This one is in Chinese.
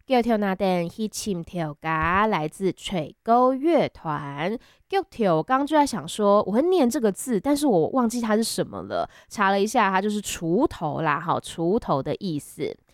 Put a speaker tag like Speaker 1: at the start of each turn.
Speaker 1: 叫跳那等去请跳嘎，来自水沟乐团。叫跳，我刚刚就在想说，我会念这个字，但是我忘记它是什么了。查了一下，它就是锄头啦，好，锄头的意思。